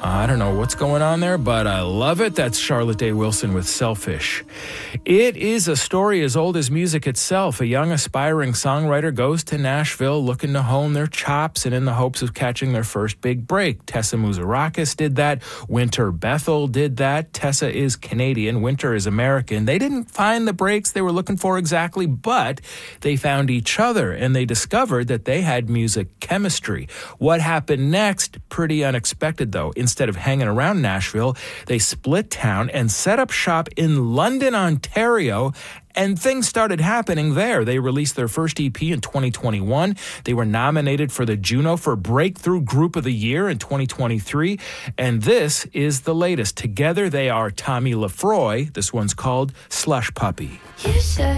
I don't know what's going on there, but I love it. That's Charlotte Day Wilson with Selfish. It is a story as old as music itself. A young aspiring songwriter goes to Nashville looking to hone their chops and in the hopes of catching their first big break. Tessa Muzarakis did that. Winter Bethel did that. Tessa is Canadian. Winter is American. They didn't find the breaks they were looking for exactly, but they found each other and they discovered that they had music chemistry. What happened next? Pretty unexpected, though. Instead of hanging around Nashville, they split town and set up shop in London, Ontario, and things started happening there. They released their first EP in 2021. They were nominated for the Juno for Breakthrough Group of the Year in 2023. And this is the latest. Together they are Tommy Lefroy. This one's called Slush Puppy. You said